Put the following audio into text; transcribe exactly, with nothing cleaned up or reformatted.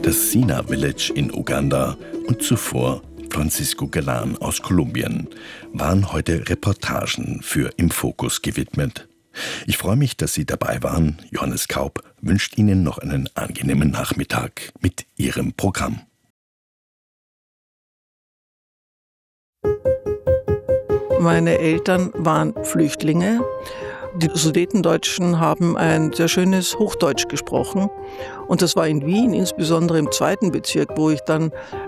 das Sina Village in Uganda und zuvor Francisco Galan aus Kolumbien waren heute Reportagen für Im Fokus gewidmet. Ich freue mich, dass Sie dabei waren. Johannes Kaub wünscht Ihnen noch einen angenehmen Nachmittag mit Ihrem Programm. Meine Eltern waren Flüchtlinge. Die Sudetendeutschen haben ein sehr schönes Hochdeutsch gesprochen. Und das war in Wien, insbesondere im zweiten Bezirk, wo ich dann